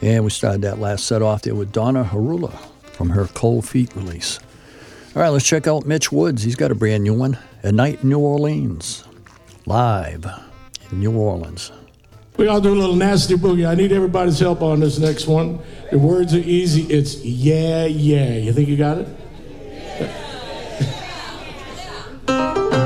And we started that last set off there with Donna Harula from her Cold Feet release. All right, let's check out Mitch Woods. He's got a brand new one, A Night in New Orleans, live in New Orleans. We're going to do a little nasty boogie. I need everybody's help on this next one. The words are easy. It's yeah, yeah. You think you got it?